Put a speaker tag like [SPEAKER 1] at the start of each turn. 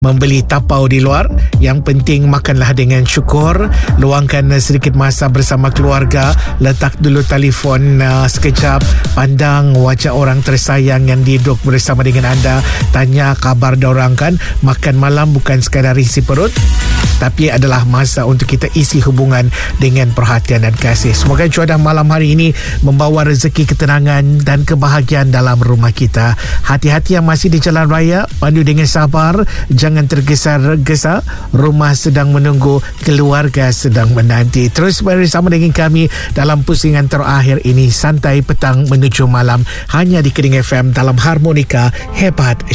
[SPEAKER 1] membeli tapau di luar. Yang penting makanlah dengan syukur, luangkan sedikit masa bersama keluarga, letak dulu telefon sekejap, pandang wajah orang tersayang yang duduk bersama dengan anda, tanya khabar diorang kan. Makan malam bukan sekadar isi perut, tapi adalah masa untuk kita isi hubungan dengan perhatian dan kasih. Semoga cuaca malam hari ini membawa rezeki, ketenangan dan kebahagiaan dalam rumah kita. Hati-hati yang masih di jalan raya, pandu dengan sabar, jangan tergesa-gesa. Rumah sedang menunggu, keluarga sedang menanti. Terus bersama dengan kami dalam pusingan terakhir ini, Santai Petang menuju Malam, hanya di Kening FM dalam Harmonika Hebat